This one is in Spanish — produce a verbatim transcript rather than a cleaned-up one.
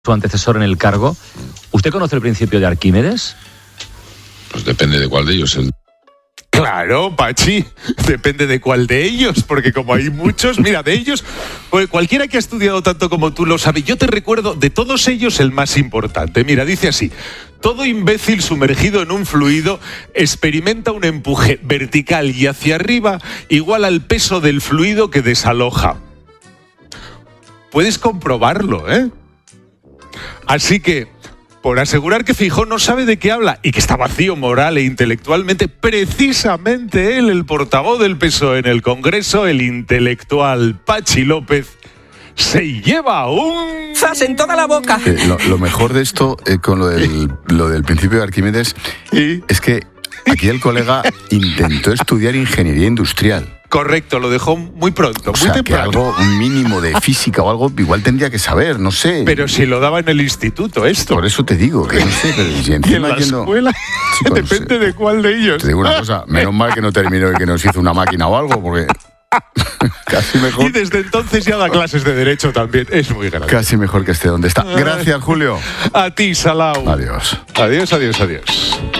su antecesor en el cargo. ¿Usted conoce el principio de Arquímedes? Pues depende de cuál de ellos. El... Claro, Pachi, depende de cuál de ellos, porque como hay muchos, mira, de ellos, pues cualquiera que ha estudiado tanto como tú lo sabe. Yo te recuerdo de todos ellos el más importante. Mira, dice así: todo imbécil sumergido en un fluido experimenta un empuje vertical y hacia arriba igual al peso del fluido que desaloja. Puedes comprobarlo, ¿eh? Así que, por asegurar que Feijóo no sabe de qué habla y que está vacío moral e intelectualmente, precisamente él, el portavoz del P S O E en el Congreso, el intelectual Pachi López, se lleva un... ¡zas en toda la boca! Eh, lo, lo mejor de esto, eh, con lo del, lo del principio de Arquímedes, ¿Y? es que aquí el colega intentó estudiar ingeniería industrial. Correcto, lo dejó muy pronto, O muy sea, que temprano. algo, un mínimo de física o algo, igual tendría que saber, no sé. Pero si lo daba en el instituto esto. Por eso te digo, que no sé, pero si Y en encima la yendo... escuela, Chicos, depende de cuál de ellos. Te digo una cosa, menos mal que no terminó y que nos hizo una máquina o algo, porque casi mejor, Y desde entonces ya da clases de Derecho también, es muy grande. casi mejor que esté donde está. Gracias, Julio. A ti, Salau. Adiós. Adiós, adiós, adiós.